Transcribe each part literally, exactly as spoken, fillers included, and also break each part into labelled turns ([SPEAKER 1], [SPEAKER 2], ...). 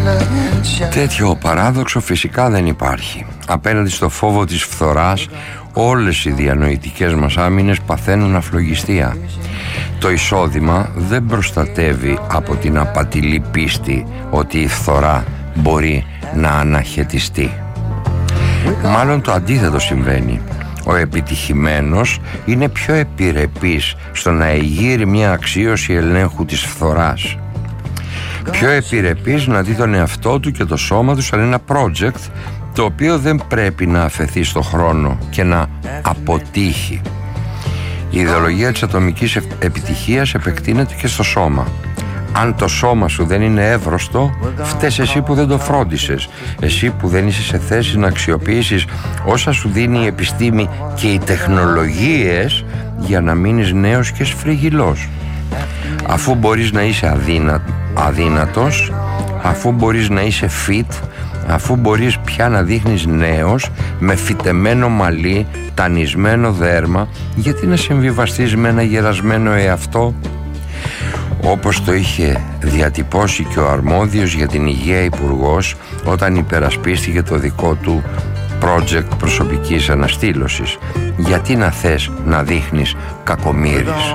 [SPEAKER 1] Τέτοιο παράδοξο φυσικά δεν υπάρχει. Απέναντι στο φόβο της φθοράς, όλες οι διανοητικές μας άμυνες παθαίνουν αφλογιστία. Το εισόδημα δεν προστατεύει από την απατηλή πίστη ότι η φθορά μπορεί να αναχαιτιστεί. Μάλλον το αντίθετο συμβαίνει. Ο επιτυχημένος είναι πιο επιρρεπής στο να εγείρει μια αξίωση ελέγχου της φθοράς. Πιο επιρρεπής να δει τον εαυτό του και το σώμα του σαν ένα project το οποίο δεν πρέπει να αφαιθεί στο χρόνο και να αποτύχει. Η ιδεολογία της ατομικής επιτυχίας επεκτείνεται και στο σώμα. Αν το σώμα σου δεν είναι εύρωστο, φταίς εσύ που δεν το φρόντισες, εσύ που δεν είσαι σε θέση να αξιοποιήσεις όσα σου δίνει η επιστήμη και οι τεχνολογίες για να μείνεις νέος και σφριγγυλός. Αφού μπορείς να είσαι αδύνα, αδύνατος, αφού μπορείς να είσαι fit, αφού μπορείς πια να δείχνεις νέος, με φυτεμένο μαλλί, τανισμένο δέρμα, γιατί να συμβιβαστείς με ένα γερασμένο εαυτό? Όπως το είχε διατυπώσει και ο αρμόδιος για την υγεία υπουργός όταν υπερασπίστηκε το δικό του project προσωπικής αναστήλωσης. Γιατί να θες να δείχνεις κακομοίρης?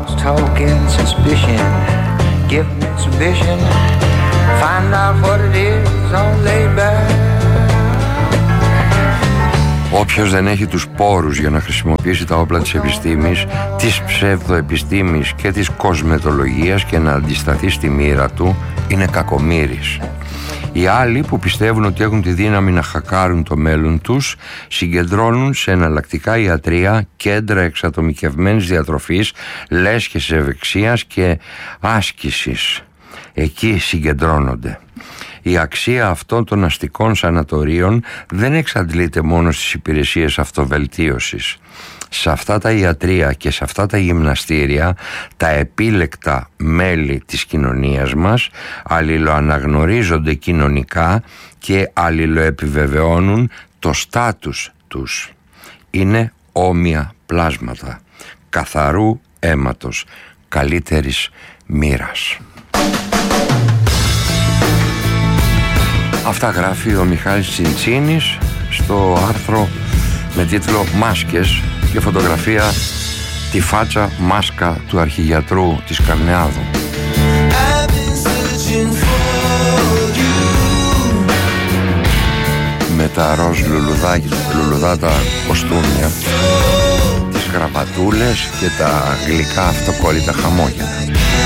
[SPEAKER 1] Όποιος δεν έχει τους πόρους για να χρησιμοποιήσει τα όπλα της επιστήμης, της ψευδοεπιστήμης και της κοσμετολογίας και να αντισταθεί στη μοίρα του, είναι κακομοίρης. Οι άλλοι που πιστεύουν ότι έχουν τη δύναμη να χακάρουν το μέλλον τους, συγκεντρώνουν σε εναλλακτικά ιατρεία κέντρα εξατομικευμένης διατροφής, λέσχες ευεξίας και άσκησης. Εκεί συγκεντρώνονται. Η αξία αυτών των αστικών σανατορίων δεν εξαντλείται μόνο στις υπηρεσίες αυτοβελτίωσης. Σε αυτά τα ιατρεία και σε αυτά τα γυμναστήρια, τα επίλεκτα μέλη της κοινωνίας μας αλληλοαναγνωρίζονται κοινωνικά και αλληλοεπιβεβαιώνουν το στάτους τους. Είναι όμοια πλάσματα καθαρού αίματος, καλύτερης μοίρας. Αυτά γράφει ο Μιχάλης Τσιντσίνης στο άρθρο με τίτλο «Μάσκες» και φωτογραφία τη φάτσα μάσκα του αρχηγιατρού της Καρνεάδου. Με τα ροζ λουλουδάτα κοστούμια, τις γραβατούλες και τα γλυκά αυτοκόλλητα χαμόγελα.